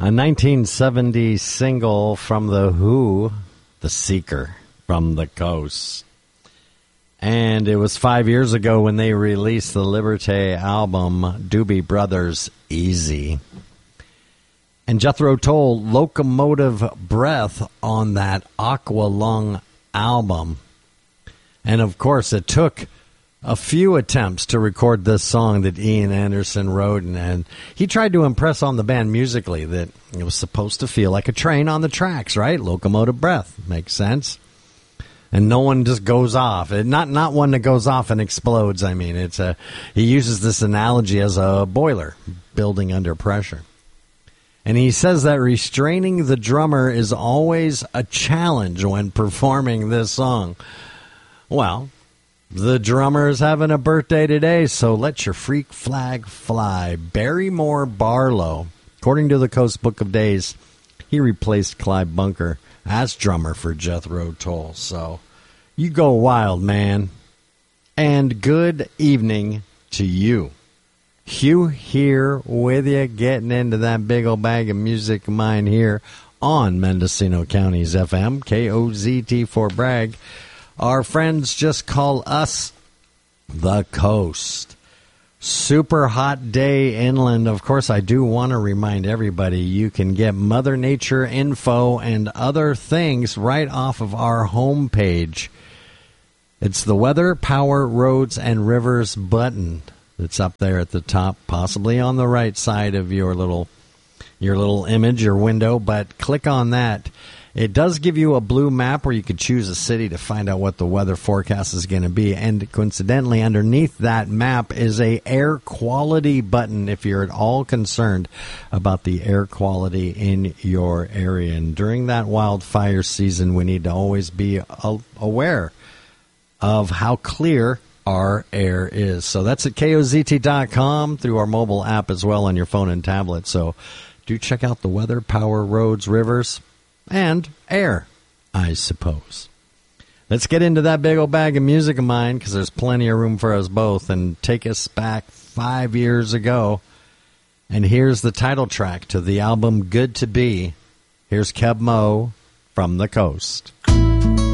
A 1970 single from The Who, The Seeker, From the Coast. And it was 5 years ago when they released the Liberté album, Doobie Brothers' Easy. And Jethro Tull, Locomotive Breath on that Aqua Lung album. And of course, it took a few attempts to record this song that Ian Anderson wrote, and he tried to impress on the band musically that it was supposed to feel like a train on the tracks, right? Locomotive breath. Makes sense. And no one just goes off. Not one that goes off and explodes. I mean, he uses this analogy as a boiler building under pressure. And he says that restraining the drummer is always a challenge when performing this song. Well, the drummer is having a birthday today, so let your freak flag fly. Barrymore Barlow, according to the Coast Book of Days, he replaced Clive Bunker as drummer for Jethro Tull. So you go wild, man. And good evening to you. Hugh here with you, getting into that big old bag of music of mine here on Mendocino County's FM, KOZT for Bragg. Our friends just call us the Coast. Super hot day inland. Of course, I do want to remind everybody you can get Mother Nature info and other things right off of our homepage. It's the Weather, Power, Roads, and Rivers button that's up there at the top, possibly on the right side of your little image, your window, but click on that. It does give you a blue map where you could choose a city to find out what the weather forecast is going to be. And coincidentally, underneath that map is a air quality button if you're at all concerned about the air quality in your area. And during that wildfire season, we need to always be aware of how clear our air is. So that's at KOZT.com through our mobile app as well on your phone and tablet. So do check out the weather, power, roads, rivers, and air, I suppose. Let's get into that big old bag of music of mine, because there's plenty of room for us both, and take us back 5 years ago. And here's the title track to the album Good to Be. Here's Keb Mo, From the Coast.